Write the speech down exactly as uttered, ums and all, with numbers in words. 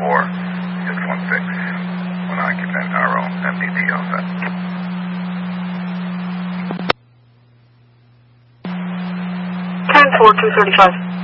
four six one six. One occupant, R O, M D T all set. ten four two thirty-five.